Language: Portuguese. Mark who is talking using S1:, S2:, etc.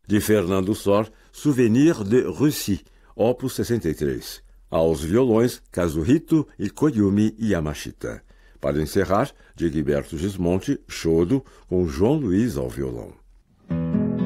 S1: De Fernando Sor, Souvenir de Russie, opus 63. Aos violões, Kazuhito e Koyumi Yamashita. Para encerrar, de Gilberto Gismonti, Chodo, com João Luiz ao violão.